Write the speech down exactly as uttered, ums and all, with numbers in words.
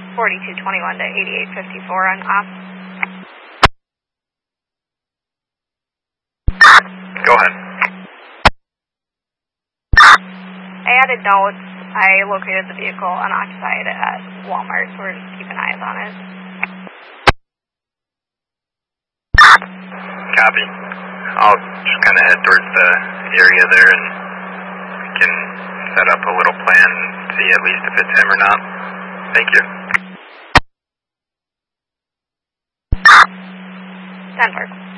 forty-two twenty-one to eighty-eight fifty-four on off. Go ahead. I added notes. I located the vehicle unoccupied at Walmart, so we're just keeping eyes on it. Copy. I'll just kind of head towards the area there and we can set up a little plan and see at least if it's him or not. Thank you. ten four.